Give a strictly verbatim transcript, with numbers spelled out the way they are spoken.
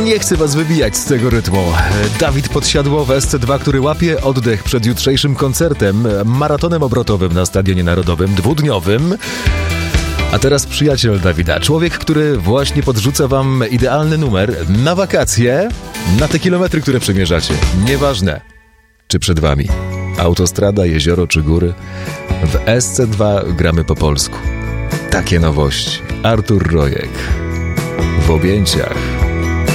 Nie chcę was wybijać z tego rytmu. Dawid Podsiadło w S C dwa, który łapie oddech przed jutrzejszym koncertem, maratonem obrotowym na Stadionie Narodowym, dwudniowym. A teraz przyjaciel Dawida, człowiek, który właśnie podrzuca wam idealny numer na wakacje, na te kilometry, które przemierzacie. Nieważne, czy przed wami autostrada, jezioro czy góry. W S C dwa gramy po polsku. Takie nowości. Artur Rojek w objęciach.